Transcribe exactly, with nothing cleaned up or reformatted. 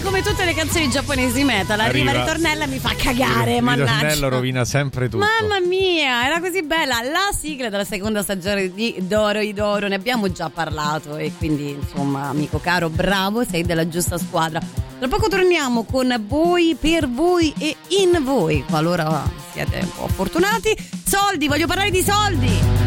come tutte le canzoni giapponesi metal, arriva, arriva il ritornello e mi fa cagare, il mannaggia. Il ritornello rovina sempre tutto. Mamma mia, era così bella. La sigla della seconda stagione di Doro Idoro, ne abbiamo già parlato e quindi insomma, amico caro, bravo, sei della giusta squadra. Tra poco torniamo con voi, per voi e in voi, qualora siete un po' fortunati. Soldi, voglio parlare di soldi.